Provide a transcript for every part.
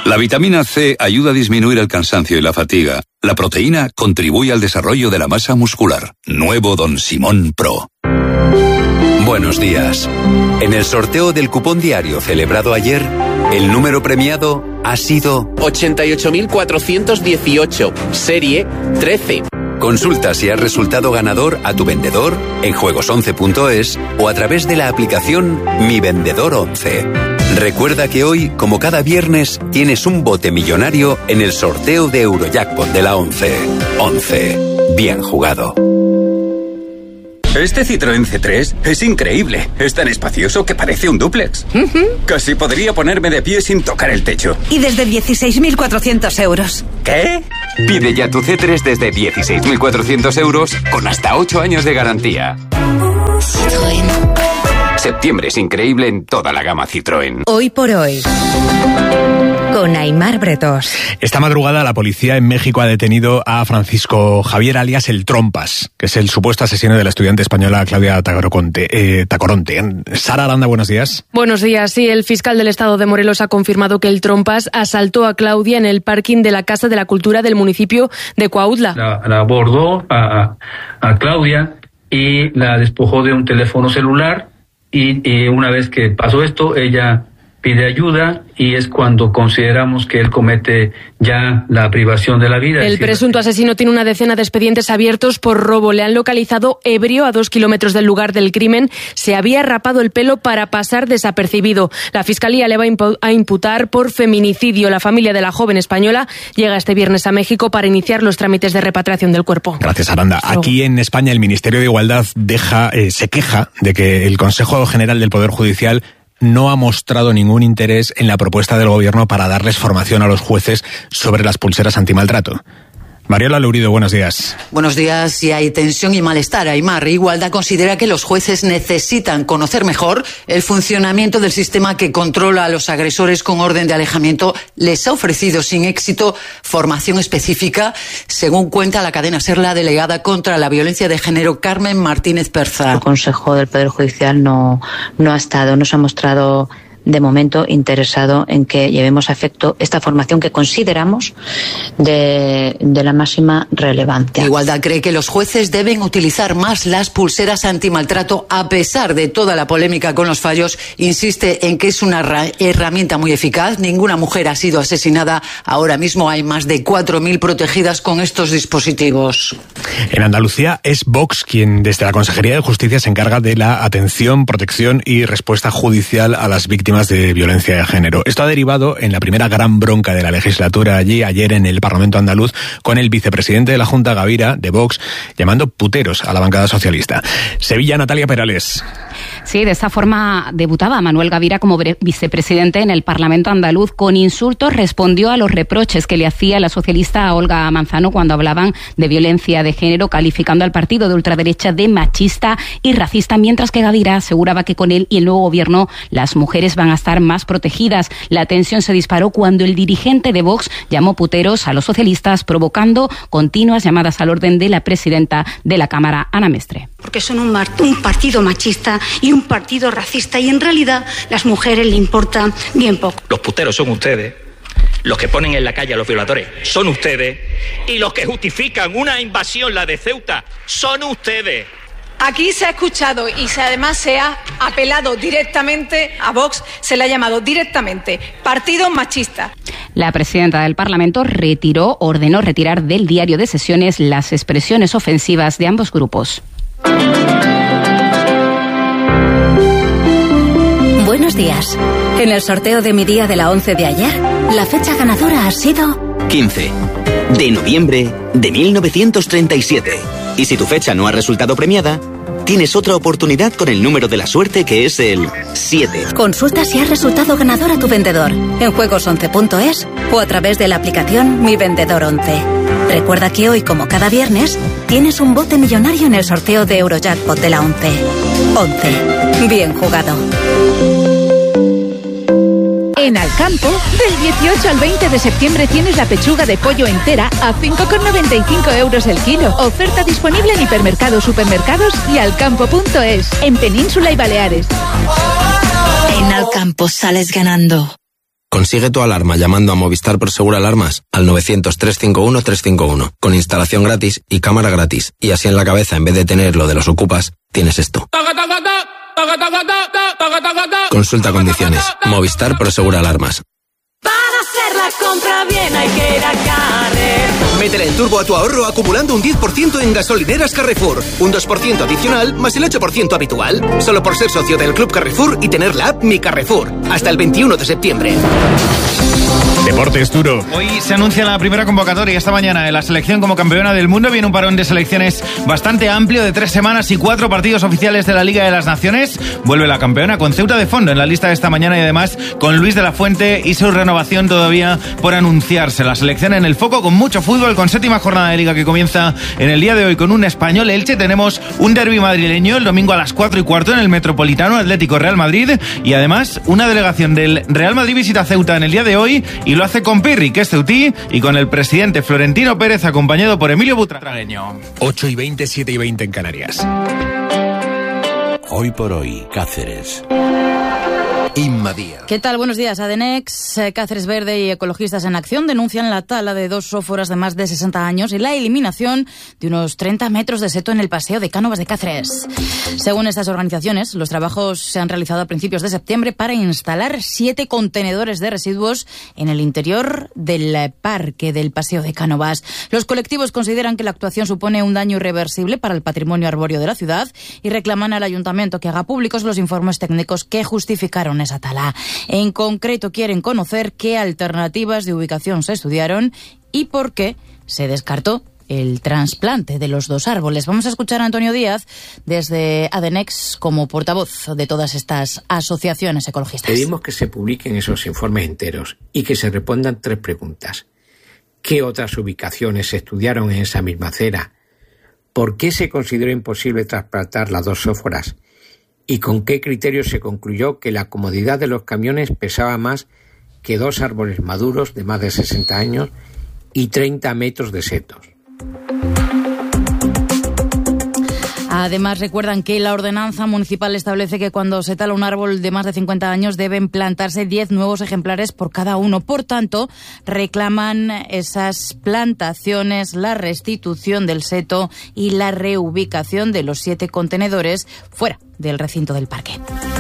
La vitamina C ayuda a disminuir el cansancio y la fatiga. La proteína contribuye al desarrollo de la masa muscular. Nuevo Don Simón Pro. Buenos días. En el sorteo del cupón diario celebrado ayer, el número premiado ha sido 88.418, serie 13. Consulta si has resultado ganador a tu vendedor en juegos11.es o a través de la aplicación Mi Vendedor 11. Recuerda que hoy, como cada viernes, tienes un bote millonario en el sorteo de Eurojackpot de la 11. 11. Bien jugado. Este Citroën C3 es increíble. Es tan espacioso que parece un dúplex. Casi podría ponerme de pie sin tocar el techo. Y desde 16.400 euros. ¿Qué? Pide ya tu C3 desde 16.400 euros con hasta 8 años de garantía. Citroën. Septiembre es increíble en toda la gama Citroën. Hoy por hoy, con Aimar Bretos. Esta madrugada la policía en México ha detenido a Francisco Javier alias El Trompas, que es el supuesto asesino de la estudiante española Claudia Tacoronte. Sara Aranda, buenos días. Buenos días. Sí, el fiscal del estado de Morelos ha confirmado que El Trompas asaltó a Claudia en el parking de la Casa de la Cultura del municipio de Cuautla. La abordó a Claudia y la despojó de un teléfono celular. Y una vez que pasó esto, ella pide ayuda y es cuando consideramos que él comete ya la privación de la vida. El presunto asesino tiene una decena de expedientes abiertos por robo. Le han localizado ebrio a 2 kilómetros del lugar del crimen. Se había rapado el pelo para pasar desapercibido. La Fiscalía le va a imputar por feminicidio. La familia de la joven española llega este viernes a México para iniciar los trámites de repatriación del cuerpo. Gracias, Aranda. Aquí en España el Ministerio de Igualdad se queja de que el Consejo General del Poder Judicial no ha mostrado ningún interés en la propuesta del Gobierno para darles formación a los jueces sobre las pulseras antimaltrato. Mariola Lourido, buenos días. Buenos días. Si hay tensión y malestar, Aimar, Igualdad considera que los jueces necesitan conocer mejor el funcionamiento del sistema que controla a los agresores con orden de alejamiento. Les ha ofrecido sin éxito formación específica, según cuenta la cadena SER, la delegada contra la violencia de género Carmen Martínez Perza. El Consejo del Poder Judicial no se ha mostrado de momento interesado en que llevemos a efecto esta formación que consideramos de la máxima relevancia. Igualdad cree que los jueces deben utilizar más las pulseras antimaltrato a pesar de toda la polémica con los fallos. Insiste en que es una herramienta muy eficaz. Ninguna mujer ha sido asesinada. Ahora mismo hay más de 4.000 protegidas con estos dispositivos. En Andalucía es Vox quien desde la Consejería de Justicia se encarga de la atención, protección y respuesta judicial a las víctimas de violencia de género. Esto ha derivado en la primera gran bronca de la legislatura allí ayer en el Parlamento andaluz con el vicepresidente de la Junta, Gavira, de Vox, llamando puteros a la bancada socialista. Sevilla, Natalia Perales. Sí, de esta forma debutaba Manuel Gavira como vicepresidente en el Parlamento andaluz. Con insultos respondió a los reproches que le hacía la socialista Olga Manzano cuando hablaban de violencia de género, calificando al partido de ultraderecha de machista y racista, mientras que Gavira aseguraba que con él y el nuevo gobierno las mujeres van a estar más protegidas. La tensión se disparó cuando el dirigente de Vox llamó puteros a los socialistas, provocando continuas llamadas al orden de la presidenta de la Cámara, Ana Mestre. Porque son un partido machista y un partido racista, y en realidad las mujeres le importan bien poco. Los puteros son ustedes, los que ponen en la calle a los violadores son ustedes, y los que justifican una invasión, la de Ceuta, son ustedes. Aquí se ha escuchado y además se ha apelado directamente a Vox, se le ha llamado directamente partido machista. La presidenta del Parlamento ordenó retirar del diario de sesiones las expresiones ofensivas de ambos grupos. Buenos días. En el sorteo de mi día de la 11 de ayer, la fecha ganadora ha sido 15 de noviembre de 1937. Y si tu fecha no ha resultado premiada, tienes otra oportunidad con el número de la suerte, que es el 7. Consulta si has resultado ganador a tu vendedor en juegos11.es o a través de la aplicación Mi Vendedor 11. Recuerda que hoy, como cada viernes, tienes un bote millonario en el sorteo de Eurojackpot de la 11. 11. Bien jugado. En Alcampo, del 18 al 20 de septiembre tienes la pechuga de pollo entera a 5,95 euros el kilo. Oferta disponible en hipermercados, supermercados y alcampo.es, en Península y Baleares. En Alcampo sales ganando. Consigue tu alarma llamando a Movistar Prosegur Alarmas al 900-351-351, con instalación gratis y cámara gratis. Y así en la cabeza, en vez de tener lo de los ocupas, tienes esto. Consulta condiciones. Movistar Prosegur Alarmas. Para hacer la compra bien hay que ir a Carrefour. Métele en turbo a tu ahorro acumulando un 10% en gasolineras Carrefour. Un 2% adicional más el 8% habitual. Solo por ser socio del Club Carrefour y tener la app Mi Carrefour. Hasta el 21 de septiembre. Deportes duro. Hoy se anuncia la primera convocatoria esta mañana de la selección como campeona del mundo. Viene un parón de selecciones bastante amplio de 3 semanas y 4 partidos oficiales de la Liga de las Naciones. Vuelve la campeona con Ceuta de fondo en la lista de esta mañana y además con Luis de la Fuente y su renovación todavía por anunciarse. La selección en el foco con mucho fútbol, con 7ª jornada de Liga que comienza en el día de hoy con un Español Elche. Tenemos un derbi madrileño el domingo a las 4:15 en el Metropolitano, Atlético Real Madrid, y además una delegación del Real Madrid visita Ceuta en el día de hoy y lo hace con Pirri, que es ceutí, y con el presidente Florentino Pérez acompañado por Emilio Butragueño. 8:20, 7:20 en Canarias. Hoy por hoy, Cáceres. Inma Díaz. ¿Qué tal? Buenos días. Adenex, Cáceres Verde y Ecologistas en Acción denuncian la tala de 2 sóforas de más de 60 años y la eliminación de unos 30 metros de seto en el Paseo de Cánovas de Cáceres. Según estas organizaciones, los trabajos se han realizado a principios de septiembre para instalar 7 contenedores de residuos en el interior del parque del Paseo de Cánovas. Los colectivos consideran que la actuación supone un daño irreversible para el patrimonio arbóreo de la ciudad y reclaman al ayuntamiento que haga públicos los informes técnicos que justificaron esa tala. En concreto, quieren conocer qué alternativas de ubicación se estudiaron y por qué se descartó el trasplante de los 2 árboles. Vamos a escuchar a Antonio Díaz desde Adenex como portavoz de todas estas asociaciones ecologistas. Pedimos que se publiquen esos informes enteros y que se respondan 3 preguntas. ¿Qué otras ubicaciones se estudiaron en esa misma acera? ¿Por qué se consideró imposible trasplantar las 2 sóforas? ¿Y con qué criterio se concluyó que la comodidad de los camiones pesaba más que 2 árboles maduros de más de 60 años y 30 metros de setos? Además, recuerdan que la ordenanza municipal establece que cuando se tala un árbol de más de 50 años deben plantarse 10 nuevos ejemplares por cada uno. Por tanto, reclaman esas plantaciones, la restitución del seto y la reubicación de los 7 contenedores fuera del recinto del parque.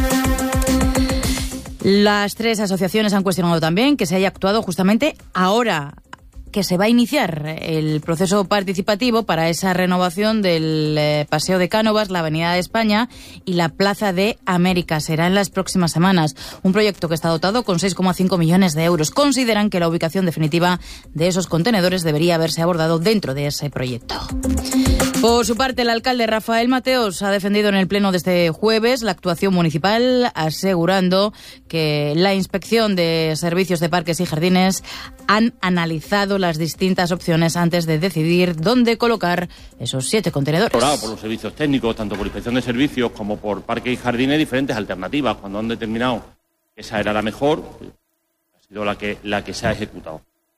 Las 3 asociaciones han cuestionado también que se haya actuado justamente ahora que se va a iniciar el proceso participativo para esa renovación del Paseo de Cánovas, la Avenida de España y la Plaza de América. Será en las próximas semanas. Un proyecto que está dotado con 6,5 millones de euros. Consideran que la ubicación definitiva de esos contenedores debería haberse abordado dentro de ese proyecto. Por su parte, el alcalde Rafael Mateos ha defendido en el pleno de este jueves la actuación municipal, asegurando que la inspección de servicios de parques y jardines han analizado las distintas opciones antes de decidir dónde colocar esos 7 contenedores. Por los servicios técnicos, tanto por inspección de servicios como por parques y jardines, diferentes alternativas. Cuando han determinado que esa era la mejor, ha sido la que se ha ejecutado.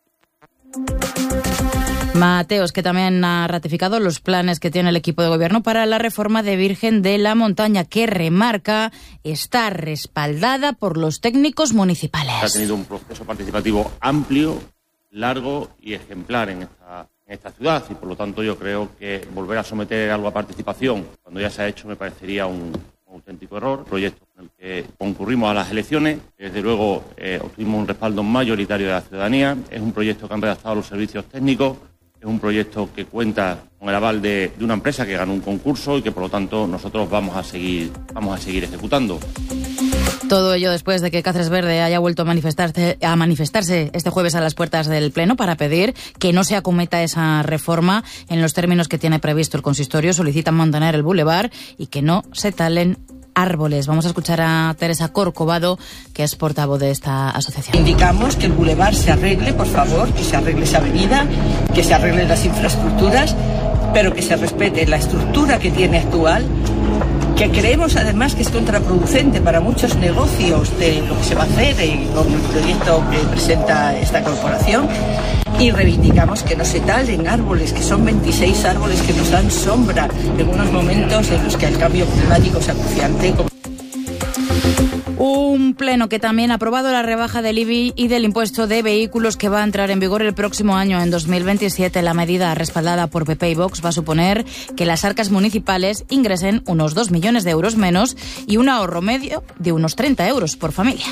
Mateos, que también ha ratificado los planes que tiene el equipo de gobierno para la reforma de Virgen de la Montaña, que remarca está respaldada por los técnicos municipales. Ha tenido un proceso participativo amplio, largo y ejemplar en esta ciudad y por lo tanto yo creo que volver a someter algo a participación cuando ya se ha hecho me parecería un auténtico error. Proyecto en el que concurrimos a las elecciones, desde luego obtuvimos un respaldo mayoritario de la ciudadanía, es un proyecto que han redactado los servicios técnicos, es un proyecto que cuenta con el aval de una empresa que ganó un concurso y que por lo tanto nosotros vamos a seguir ejecutando. Todo ello después de que Cáceres Verde haya vuelto a manifestarse este jueves a las puertas del Pleno para pedir que no se acometa esa reforma en los términos que tiene previsto el consistorio. Solicitan mantener el bulevar y que no se talen árboles. Vamos a escuchar a Teresa Corcovado, que es portavoz de esta asociación. Indicamos que el bulevar se arregle, por favor, que se arregle esa avenida, que se arreglen las infraestructuras, pero que se respete la estructura que tiene actual, que creemos además que es contraproducente para muchos negocios de lo que se va a hacer con el proyecto que presenta esta corporación. Y reivindicamos que no se talen árboles, que son 26 árboles que nos dan sombra en unos momentos en los que el cambio climático es acuciante. Un Un pleno que también ha aprobado la rebaja del IBI y del impuesto de vehículos que va a entrar en vigor el próximo año, en 2027. La medida respaldada por PP y Vox va a suponer que las arcas municipales ingresen unos 2 millones de euros menos y un ahorro medio de unos 30 euros por familia.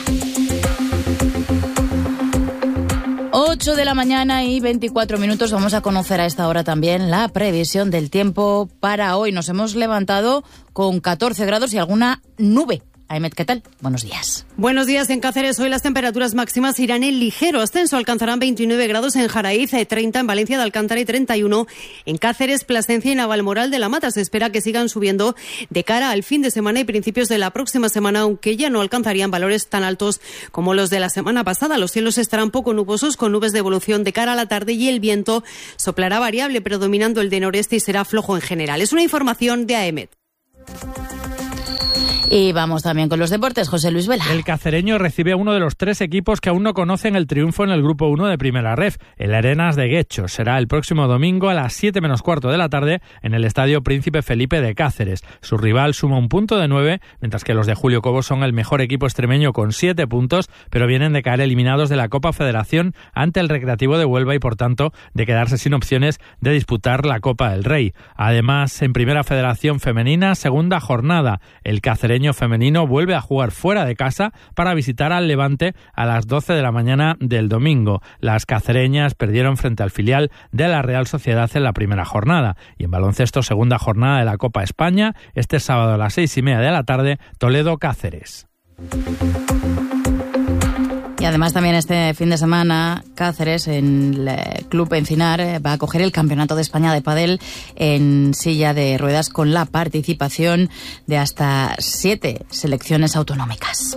8 de la mañana y 24 minutos. Vamos a conocer a esta hora también la previsión del tiempo para hoy. Nos hemos levantado con 14 grados y alguna nube. Aimet, ¿qué tal? Buenos días. Buenos días. En Cáceres hoy las temperaturas máximas irán en ligero ascenso. Alcanzarán 29 grados en Jaraíz, 30 en Valencia de Alcántara y 31 en Cáceres, Plasencia y Navalmoral de la Mata. Se espera que sigan subiendo de cara al fin de semana y principios de la próxima semana, aunque ya no alcanzarían valores tan altos como los de la semana pasada. Los cielos estarán poco nubosos, con nubes de evolución de cara a la tarde, y el viento soplará variable, predominando el de noreste, y será flojo en general. Es una información de AEMET. Y vamos también con los deportes. José Luis Vela. El cacereño recibe a uno de los 3 equipos que aún no conocen el triunfo en el Grupo 1 de Primera Ref, el Arenas de Guecho. Será el próximo domingo a las 7 menos cuarto de la tarde en el Estadio Príncipe Felipe de Cáceres. Su rival suma un punto de 9, mientras que los de Julio Cobos son el mejor equipo extremeño con 7 puntos, pero vienen de caer eliminados de la Copa Federación ante el Recreativo de Huelva y, por tanto, de quedarse sin opciones de disputar la Copa del Rey. Además, en Primera Federación Femenina, segunda jornada, el cacereño femenino vuelve a jugar fuera de casa para visitar al Levante a las 12 de la mañana del domingo. Las cacereñas perdieron frente al filial de la Real Sociedad en la primera jornada. Y en baloncesto, segunda jornada de la Copa España, este sábado a las 6:30 de la tarde, Toledo-Cáceres. Y además también este fin de semana Cáceres, en el Club Encinar, va a acoger el Campeonato de España de pádel en silla de ruedas, con la participación de hasta 7 selecciones autonómicas.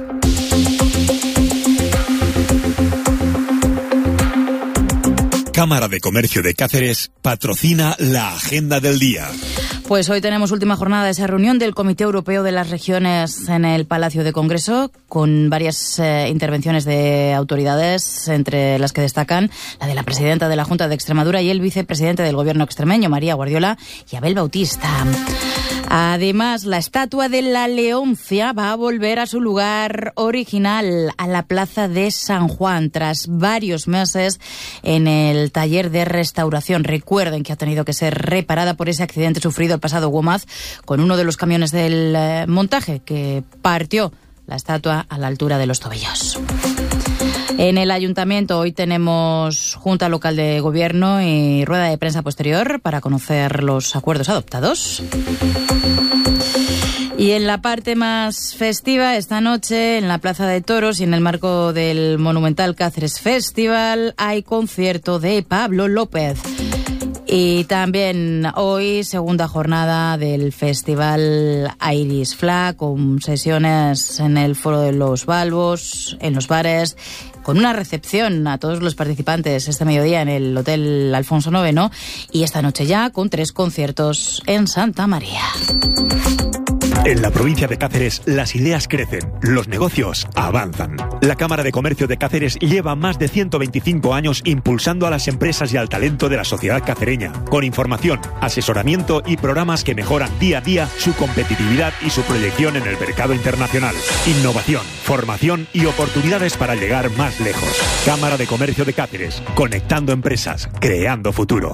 Cámara de Comercio de Cáceres patrocina la Agenda del Día. Pues hoy tenemos última jornada de esa reunión del Comité Europeo de las Regiones en el Palacio de Congreso, con varias intervenciones de autoridades, entre las que destacan la de la presidenta de la Junta de Extremadura y el vicepresidente del Gobierno extremeño, María Guardiola, y Abel Bautista. Además, la estatua de la Leoncia va a volver a su lugar original, a la Plaza de San Juan, tras varios meses en el taller de restauración. Recuerden que ha tenido que ser reparada por ese accidente sufrido el pasado WOMAD con uno de los camiones del montaje, que partió la estatua a la altura de los tobillos. En el Ayuntamiento hoy tenemos Junta Local de Gobierno y rueda de prensa posterior para conocer los acuerdos adoptados. Y en la parte más festiva, esta noche, en la Plaza de Toros y en el marco del Monumental Cáceres Festival, hay concierto de Pablo López. Y también hoy, segunda jornada del Festival Iris Fla, con sesiones en el Foro de los Balbos, en los bares, con una recepción a todos los participantes este mediodía en el Hotel Alfonso IX, y esta noche ya con 3 conciertos en Santa María. En la provincia de Cáceres, las ideas crecen, los negocios avanzan. La Cámara de Comercio de Cáceres lleva más de 125 años impulsando a las empresas y al talento de la sociedad cacereña, con información, asesoramiento y programas que mejoran día a día su competitividad y su proyección en el mercado internacional. Innovación, formación y oportunidades para llegar más lejos. Cámara de Comercio de Cáceres, conectando empresas, creando futuro.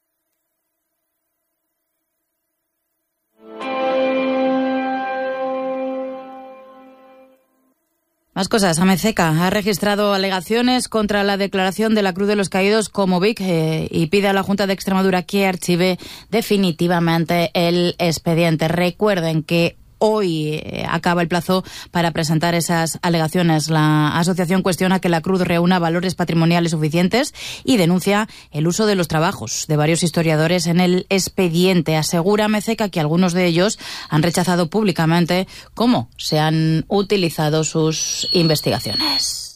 Más cosas. Amezeca ha registrado alegaciones contra la declaración de la Cruz de los Caídos como BIC y pide a la Junta de Extremadura que archive definitivamente el expediente. Recuerden que hoy acaba el plazo para presentar esas alegaciones. La asociación cuestiona que la Cruz reúna valores patrimoniales suficientes y denuncia el uso de los trabajos de varios historiadores en el expediente. Asegura Amezeca que algunos de ellos han rechazado públicamente cómo se han utilizado sus investigaciones.